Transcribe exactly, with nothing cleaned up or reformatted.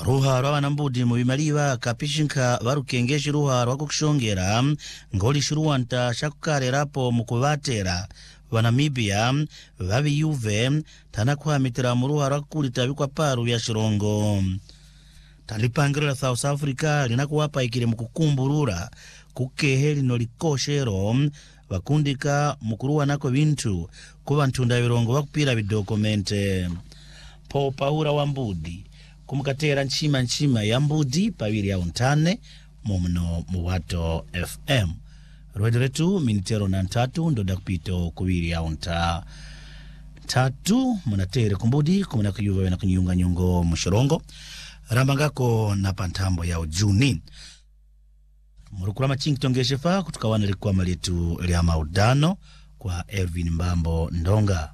ruha rwa banambudi mu bimaliwa kapishinka barukengeje ruha rwa kushongera ngoli shiruwanta shakukarerapo mu kubatera Namibia babi yuve tanakwamitira mu ruha rwa kulita bikwa paru ya shirongo talipangira South Africa linakuwapa ikire mu kukumburura kukeheli no likoshero bakundika mukuruwa nako bintu kuba ntunda birongo bakupira bidokumente po paura wa mbudi kumukatera nchima nchima ya mbudi pabiri ya untane mumno muwato F M Rwederetu minitero na ntatu ndoda kupito kubiri ya unta tatu munatere kumbudi kumuna kuyuwe na kunyunga nyungo mushirongo rambangako na pantambo ya ujuni murukula machingi tongeshefa kutukawana likuwa malitu liya maudano kwa Elvin Mbambo Ndonga.